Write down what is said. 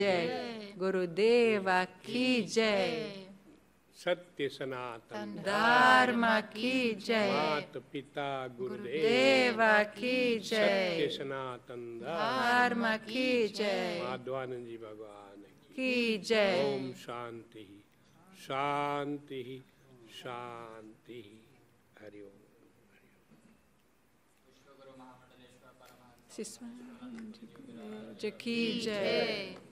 जय। गुरुदेवा की जय। सत्य सनातन धर्म की जय। मात पिता गुरुदेवा की जय। सत्य सनातन धर्म की जय। माधवानंद जी भगवान की जय। ओम शांति शांति शांति। हरिओम। की जय।